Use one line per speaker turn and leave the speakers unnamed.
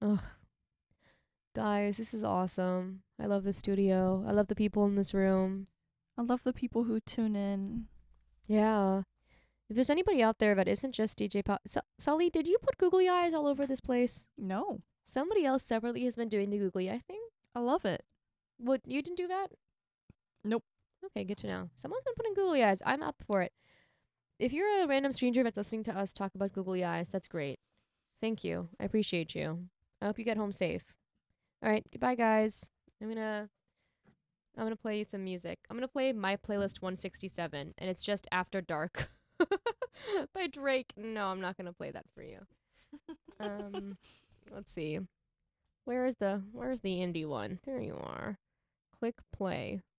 Ugh, guys, this is awesome. I love the studio. I love the people in this room.
I love the people who tune in.
Yeah. If there's anybody out there that isn't just DJ Pop, Sully, did you put googly eyes all over this place?
No,
Somebody else separately has been doing the googly eye thing.
I love it.
What, you didn't do that?
Nope.
Okay, good to know. Someone's been putting googly eyes. I'm up for it. If you're a random stranger that's listening to us talk about googly eyes, that's great. Thank you. I appreciate you. I hope you get home safe. All right, goodbye, guys. I'm gonna I'm gonna play you some music. I'm gonna play my playlist 167, and it's just After Dark by Drake. No, I'm not gonna play that for you. Um, let's see. Where's the indie one? There you are. Click play.